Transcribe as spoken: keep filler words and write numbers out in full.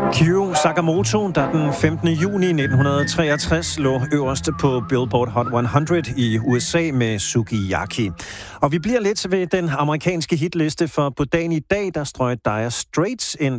Kyo Sakamoto, der den femtende juni nitten treogtres lå øverst på Billboard Hot hundrede i U S A med Sukiyaki. Og vi bliver lidt ved den amerikanske hitliste, for på dagen i dag, der strøg Dire Straits ind